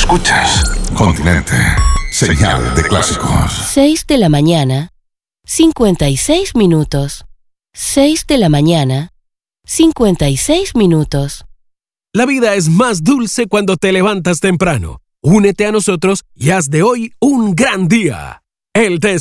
Escuchas Continente, señal de clásicos. 6 de la mañana, 56 minutos. 6 de la mañana, 56 minutos. La vida es más dulce cuando te levantas temprano. Únete a nosotros y haz de hoy un gran día. El